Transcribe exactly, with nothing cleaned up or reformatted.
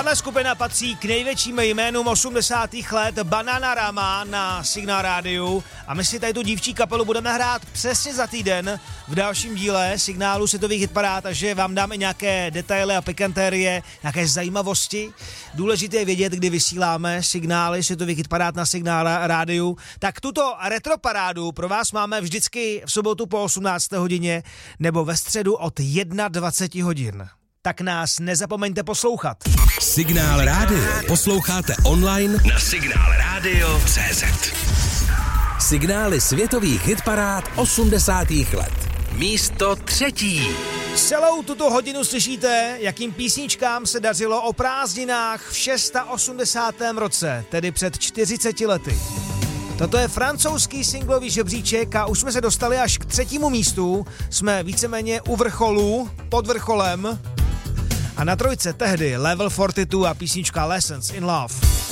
Tahle skupina patří k největším jménům osmdesátých let, Bananarama na Signál rádiu, a my si tady tu dívčí kapelu budeme hrát přesně za týden v dalším díle Signálu světových hitparád, takže vám dáme nějaké detaily a pikantérie, nějaké zajímavosti. Důležité je vědět, kdy vysíláme signály světových hitparád na Signál rádiu. Tak tuto retroparádu pro vás máme vždycky v sobotu po osmnácté hodině nebo ve středu od dvacet jedna hodin. Tak nás nezapomeňte poslouchat. Signál rádio posloucháte online na signál radio tečka cé zet. Signály světových hitparád osmdesátých let. Místo třetí. Celou tuto hodinu slyšíte, jakým písničkám se dařilo o prázdninách v osmdesátém šestém roce, tedy před čtyřiceti lety. Toto je francouzský singlový žebříček a už jsme se dostali až k třetímu místu. Jsme víceméně u vrcholu, pod vrcholem. A na trojce tehdy Level čtyřicet dva a písnička Lessons in Love.